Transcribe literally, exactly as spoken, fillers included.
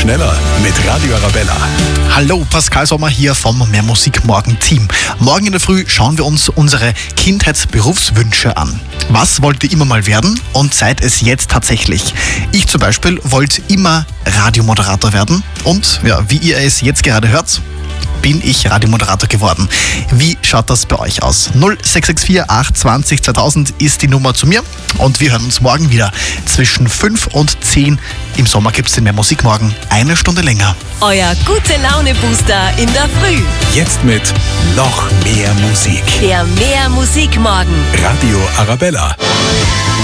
schneller mit Radio Arabella. Hallo, Pascal Sommer hier vom Mehr Musik Morgen Team. Morgen in der Früh schauen wir uns unsere Kindheitsberufswünsche an. Was wollt ihr immer mal werden und seid es jetzt tatsächlich? Ich zum Beispiel wollte immer Radiomoderator werden und ja, wie ihr es jetzt gerade hört, bin ich Radiomoderator geworden. Wie schaut das bei euch aus? null sechs sechs vier acht zwanzig zweitausend ist die Nummer zu mir und wir hören uns morgen wieder zwischen fünf und zehn. Im Sommer gibt es den Mehr Musik morgen eine Stunde länger. Euer Gute-Laune-Booster in der Früh. Jetzt mit noch mehr Musik. Der Mehr Musik morgen. Radio Arabella.